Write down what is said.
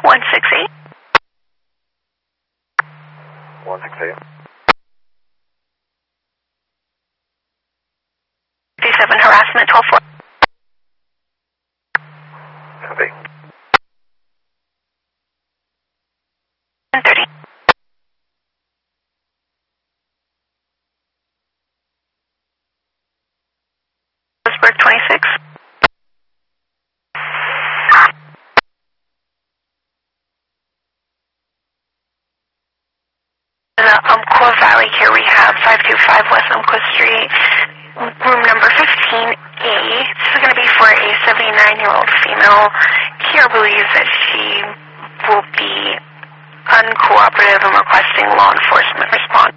168. 168. 57 harassment 12-4. Copy. 130. Lewisburg 26. Umpqua Valley Care Rehab, 525 West Umpqua Street, room number 15A. This is going to be for a 79-year-old female. Care believes that she will be uncooperative and requesting law enforcement response.